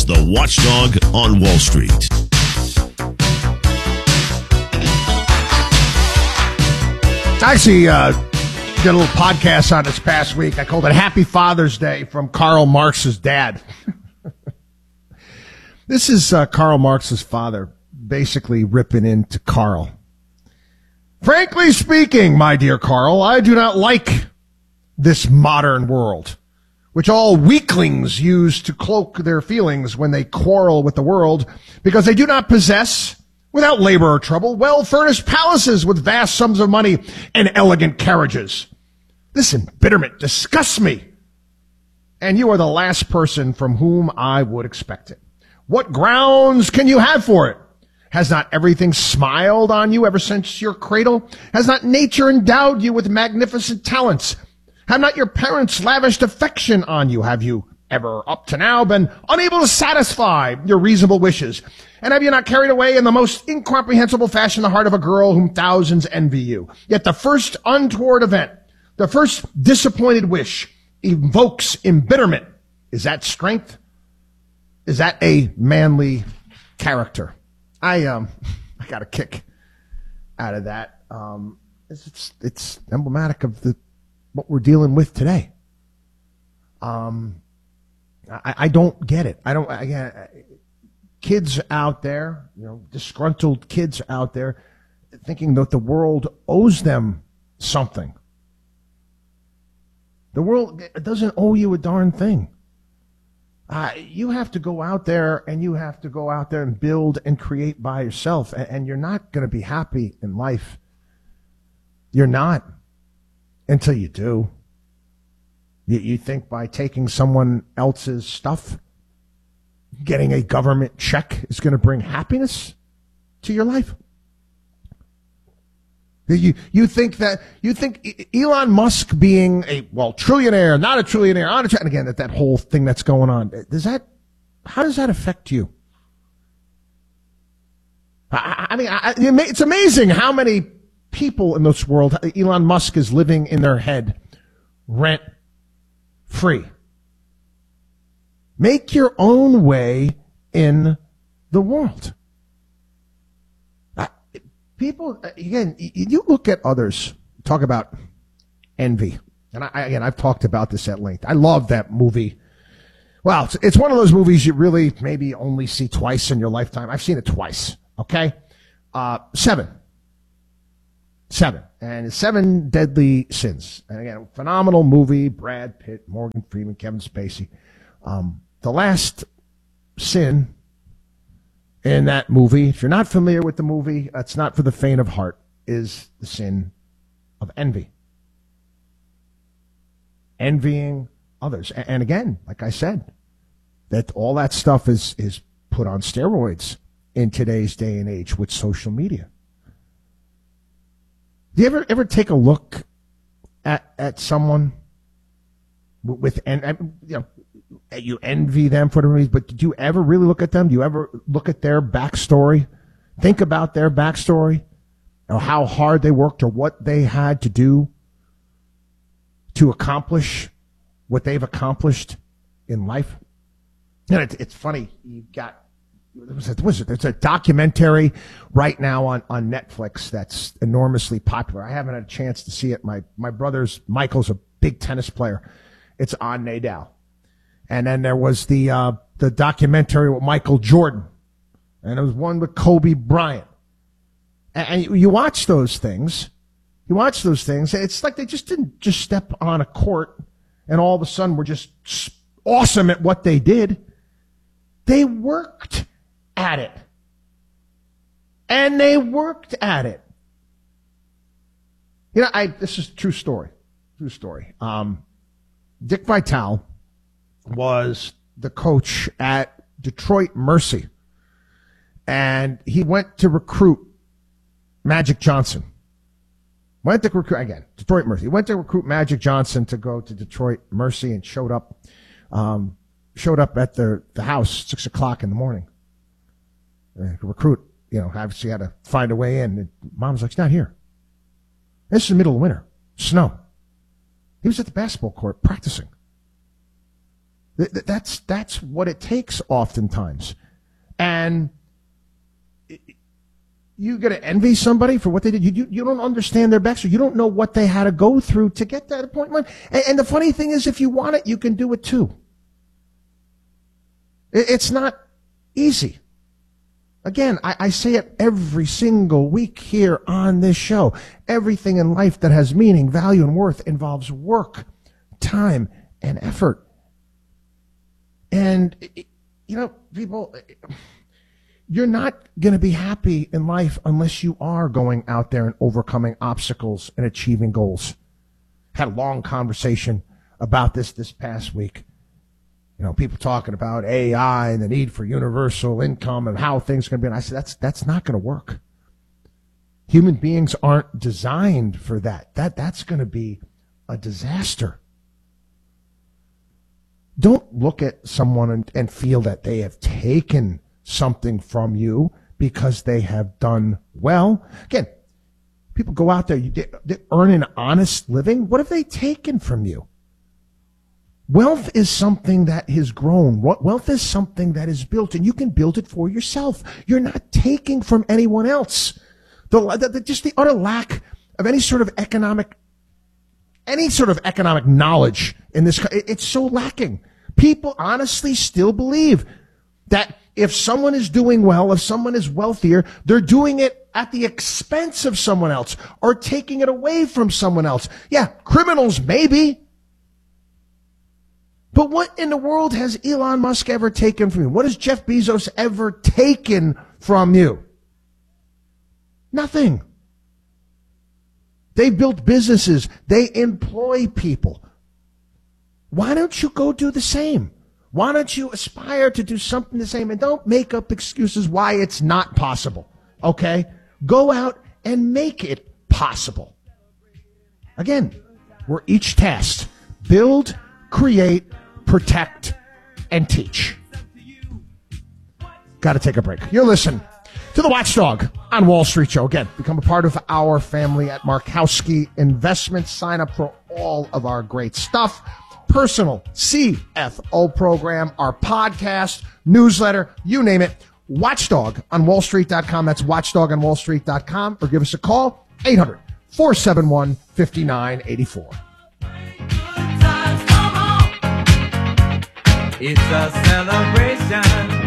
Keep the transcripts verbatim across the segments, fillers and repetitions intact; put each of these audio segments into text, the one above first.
the watchdog on Wall Street. I actually uh, did a little podcast on this past week. I called it Happy Father's Day from Karl Marx's dad. This is uh, Karl Marx's father basically ripping into Karl. Frankly speaking, my dear Karl, I do not like this modern world, which all weaklings use to cloak their feelings when they quarrel with the world, because they do not possess, without labor or trouble, well-furnished palaces with vast sums of money and elegant carriages. This embitterment disgusts me, and you are the last person from whom I would expect it. What grounds can you have for it? Has not everything smiled on you ever since your cradle? Has not nature endowed you with magnificent talents? Have not your parents lavished affection on you? Have you ever, up to now, been unable to satisfy your reasonable wishes? And have you not carried away in the most incomprehensible fashion the heart of a girl whom thousands envy you? Yet the first untoward event, the first disappointed wish, evokes embitterment. Is that strength? Is that a manly character? I um, I got a kick out of that. Um, it's, it's it's emblematic of the what we're dealing with today. Um, I, I don't get it. I don't. Again, kids out there, you know, disgruntled kids out there, thinking that the world owes them something. The world doesn't owe you a darn thing. Uh, you have to go out there and you have to go out there and build and create by yourself. And, and you're not going to be happy in life. You're not until you do. You, you think by taking someone else's stuff, getting a government check is going to bring happiness to your life? You, you think that, you think Elon Musk being a, well, trillionaire, not a trillionaire, on a tra- and again, that, that whole thing that's going on, does that, how does that affect you? I, I mean, I, it's amazing how many people in this world, Elon Musk is living in their head rent free. Make your own way in the world. People, again, you look at others, talk about envy. And I, again, I've talked about this at length. I love that movie. Well, it's, it's one of those movies you really maybe only see twice in your lifetime. I've seen it twice, okay? Uh, seven. Seven. And it's Seven Deadly Sins. And again, phenomenal movie. Brad Pitt, Morgan Freeman, Kevin Spacey. Um, the last sin in that movie, if you're not familiar with the movie, it's not for the faint of heart, is the sin of envy. Envying others. And again, like I said, that all that stuff is, is put on steroids in today's day and age with social media. Do you ever, ever take a look at, at someone with, and, you know, you envy them for the reason, but did you ever really look at them? Do you ever look at their backstory? Think about their backstory, or how hard they worked, or what they had to do to accomplish what they've accomplished in life. And it, it's funny, you got, was it, was it, there's a documentary right now on, on Netflix that's enormously popular. I haven't had a chance to see it. My, my brother's, Michael's a big tennis player. It's on Nadal. And then there was the, uh, the documentary with Michael Jordan. And there was one with Kobe Bryant. And, and you watch those things. You watch those things. It's like they just didn't just step on a court and all of a sudden were just awesome at what they did. They worked at it. And they worked at it. You know, I, this is a true story. True story. Um, Dick Vitale was the coach at Detroit Mercy. And he went to recruit Magic Johnson. Went to recruit, again, Detroit Mercy. He went to recruit Magic Johnson to go to Detroit Mercy and showed up, um, showed up at the, the house six o'clock in the morning. Uh, recruit, you know, obviously had to find a way in. And Mom's like, he's not here. This is the middle of winter. Snow. He was at the basketball court practicing. That's that's what it takes oftentimes. And you got to envy somebody for what they did. You, you you don't understand their backstory. You don't know what they had to go through to get to that point. And, and the funny thing is, if you want it, you can do it too. It, it's not easy. Again, I, I say it every single week here on this show. Everything in life that has meaning, value, and worth involves work, time, and effort. And, you know, people, you're not going to be happy in life unless you are going out there and overcoming obstacles and achieving goals. Had a long conversation about this this past week. You know, people talking about A I and the need for universal income and how things are going to be. And I said, that's, that's not going to work. Human beings aren't designed for that. That, that's going to be a disaster. Don't look at someone and, and feel that they have taken something from you because they have done well. Again, people go out there, you, they, they earn an honest living. What have they taken from you? Wealth is something that has grown. Wealth is something that is built, and you can build it for yourself. You're not taking from anyone else. The, the, the, just the utter lack of any sort of economic, any sort of economic knowledge in this, it, it's so lacking. People honestly still believe that if someone is doing well, if someone is wealthier, they're doing it at the expense of someone else or taking it away from someone else. Yeah, criminals maybe. But what in the world has Elon Musk ever taken from you? What has Jeff Bezos ever taken from you? Nothing. They built businesses. They employ people. Why don't you go do the same? Why don't you aspire to do something the same? And don't make up excuses why it's not possible. Okay? Go out and make it possible. Again, we're each tasked. Build, create, protect, and teach. Got to take a break. You're listening to the Watchdog on Wall Street Show. Again, become a part of our family at Markowski Investments. Sign up for all of our great stuff. Personal C F O program, our podcast, newsletter, you name it. Watchdog on wall street dot com. That's watchdog on wall street dot com. Or give us a call, eight hundred, four seven one, five nine eight four. It's a celebration.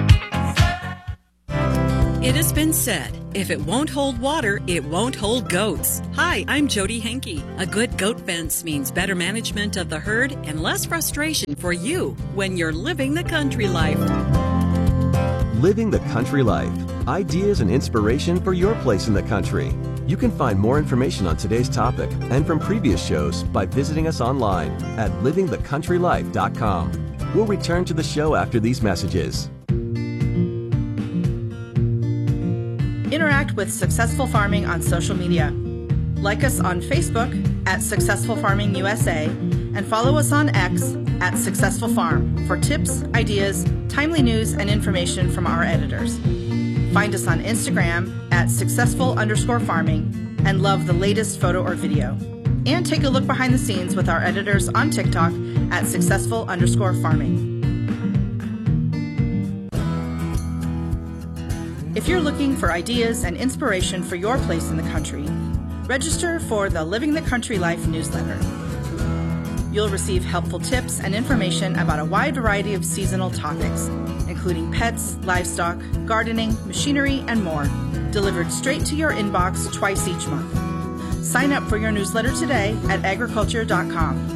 It has been said, if it won't hold water, it won't hold goats. Hi, I'm Jody Henke. A good goat fence means better management of the herd and less frustration for you when you're living the country life. Living the country life. Ideas and inspiration for your place in the country. You can find more information on today's topic and from previous shows by visiting us online at living the country life dot com. We'll return to the show after these messages. Interact with Successful Farming on social media. Like us on Facebook at Successful Farming U S A and follow us on X at Successful Farm for tips, ideas, timely news, and information from our editors. Find us on Instagram at successful underscore farming and love the latest photo or video. And take a look behind the scenes with our editors on TikTok at successful underscore farming. If you're looking for ideas and inspiration for your place in the country, register for the Living the Country Life newsletter. You'll receive helpful tips and information about a wide variety of seasonal topics, including pets, livestock, gardening, machinery, and more, delivered straight to your inbox twice each month. Sign up for your newsletter today at agriculture dot com.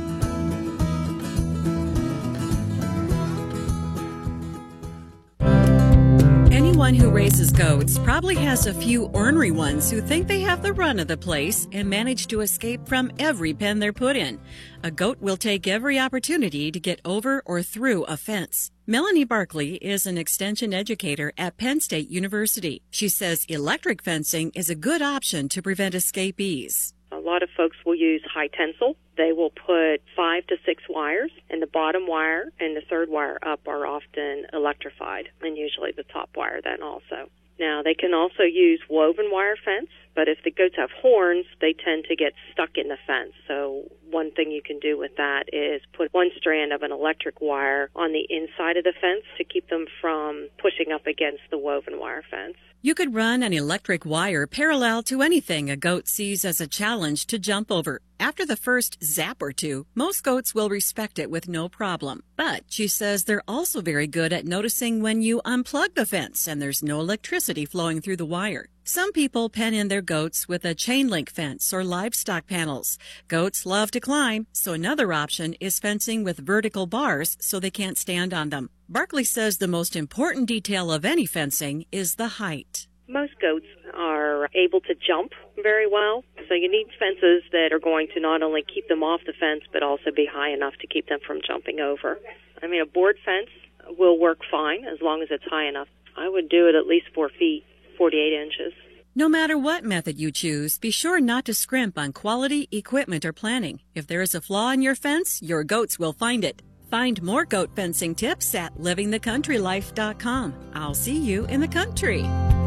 Anyone who raises goats probably has a few ornery ones who think they have the run of the place and manage to escape from every pen they're put in. A goat will take every opportunity to get over or through a fence. Melanie Barkley is an extension educator at Penn State University. She says electric fencing is a good option to prevent escapees. A lot of folks will use high tensile. They will put five to six wires, and the bottom wire and the third wire up are often electrified, and usually the top wire then also. Now, they can also use woven wire fence, but if the goats have horns, they tend to get stuck in the fence. So one thing you can do with that is put one strand of an electric wire on the inside of the fence to keep them from pushing up against the woven wire fence. You could run an electric wire parallel to anything a goat sees as a challenge to jump over. After the first zap or two, most goats will respect it with no problem. But she says they're also very good at noticing when you unplug the fence and there's no electricity flowing through the wire. Some people pen in their goats with a chain link fence or livestock panels. Goats love to climb, so another option is fencing with vertical bars so they can't stand on them. Barkley says the most important detail of any fencing is the height. Most goats are able to jump very well, so you need fences that are going to not only keep them off the fence, but also be high enough to keep them from jumping over. I mean, a board fence will work fine as long as it's high enough. I would do it at least four feet, forty-eight inches. No matter what method you choose, be sure not to scrimp on quality, equipment, or planning. If there is a flaw in your fence, your goats will find it. Find more goat fencing tips at living the country life dot com. I'll see you in the country.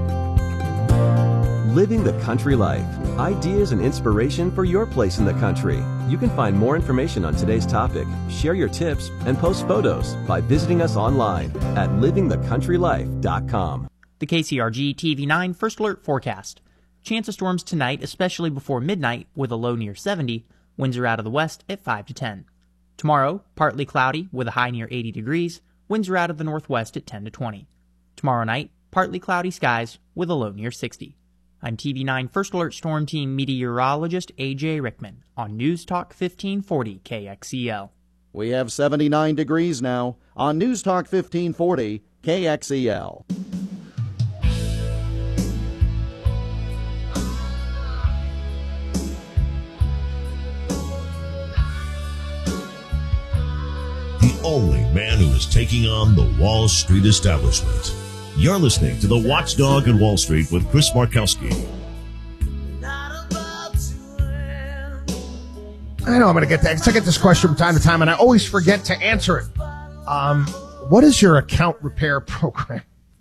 Living the Country Life. Ideas and inspiration for your place in the country. You can find more information on today's topic, share your tips, and post photos by visiting us online at living the country life dot com. The K C R G T V nine First Alert Forecast. Chance of storms tonight, especially before midnight, with a low near seventy. Winds are out of the west at five to ten. Tomorrow, partly cloudy with a high near eighty degrees. Winds are out of the northwest at ten to twenty. Tomorrow night, partly cloudy skies with a low near sixty. I'm T V nine First Alert Storm Team meteorologist A J Rickman on News Talk fifteen forty K X E L. We have seventy-nine degrees now on News Talk fifteen forty K X E L. The only man who is taking on the Wall Street establishment. You're listening to The Watchdog on Wall Street with Chris Markowski. I know I'm going to get that. 'Cause I get this question from time to time, and I always forget to answer it. Um, what is your account repair program?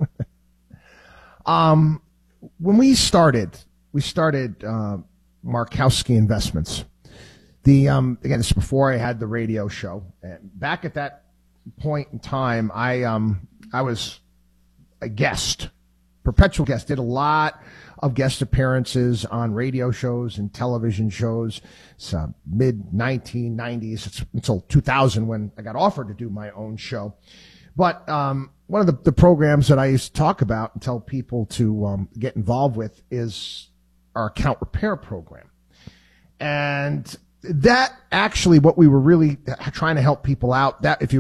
um, when we started, we started uh, Markowski Investments. The um, again, this is before I had the radio show. And back at that point in time, I um, I was a guest, perpetual guest, did a lot of guest appearances on radio shows and television shows. It's uh, mid nineteen nineties. It's until two thousand when I got offered to do my own show. But um, one of the, the programs that I used to talk about and tell people to um, get involved with is our account repair program. And that actually what we were really trying to help people out, that if you